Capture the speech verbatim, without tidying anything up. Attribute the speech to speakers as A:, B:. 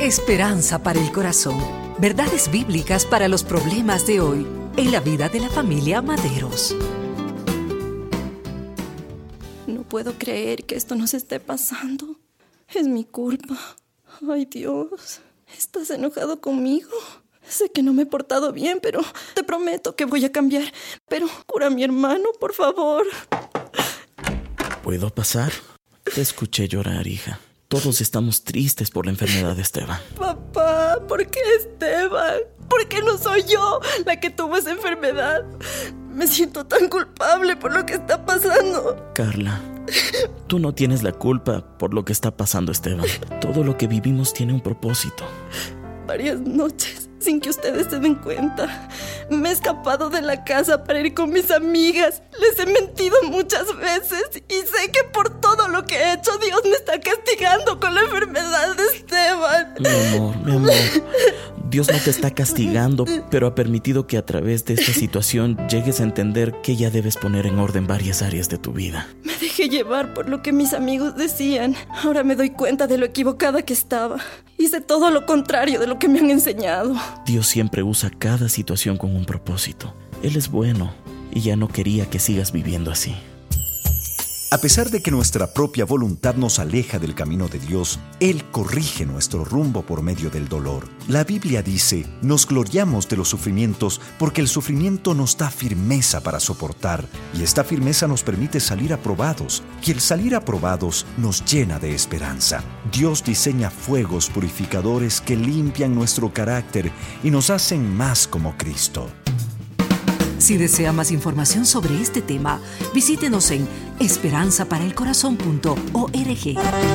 A: Esperanza para el corazón. Verdades bíblicas para los problemas de hoy en la vida de la familia Maderos.
B: No puedo creer que esto nos esté pasando. Es mi culpa. Ay, Dios. ¿Estás enojado conmigo? Sé que no me he portado bien, pero te prometo que voy a cambiar. Pero cura a mi hermano, por favor.
C: ¿Puedo pasar? Te escuché llorar, hija. Todos estamos tristes por la enfermedad de Esteban.
B: Papá, ¿por qué Esteban? ¿Por qué no soy yo la que tuvo esa enfermedad? Me siento tan culpable por lo que está pasando.
C: Carla, tú no tienes la culpa por lo que está pasando, Esteban. Todo lo que vivimos tiene un propósito.
B: Varias noches, sin que ustedes se den cuenta, me he escapado de la casa para ir con mis amigas. Les he mentido muchas veces y sé que por todo lo que he hecho, Dios me está castigando con la enfermedad de Esteban.
C: Mi amor, mi amor, Dios no te está castigando, pero ha permitido que a través de esta situación llegues a entender que ya debes poner en orden varias áreas de tu vida.
B: Me dejé llevar por lo que mis amigos decían. Ahora me doy cuenta de lo equivocada que estaba. Hice todo lo contrario de lo que me han enseñado.
C: Dios siempre usa cada situación con un propósito. Él es bueno y ya no quería que sigas viviendo así.
D: A pesar de que nuestra propia voluntad nos aleja del camino de Dios, Él corrige nuestro rumbo por medio del dolor. La Biblia dice, nos gloriamos de los sufrimientos porque el sufrimiento nos da firmeza para soportar y esta firmeza nos permite salir aprobados y el salir aprobados nos llena de esperanza. Dios diseña fuegos purificadores que limpian nuestro carácter y nos hacen más como Cristo.
A: Si desea más información sobre este tema, visítenos en esperanza para el corazón punto org.